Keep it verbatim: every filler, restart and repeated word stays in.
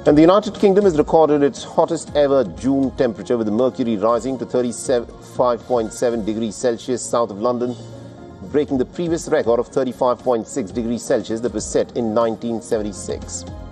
And the United Kingdom has recorded its hottest ever June temperature, with the mercury rising to thirty-five point seven degrees Celsius south of London, breaking the previous record of thirty-five point six degrees Celsius that was set in nineteen seventy-six.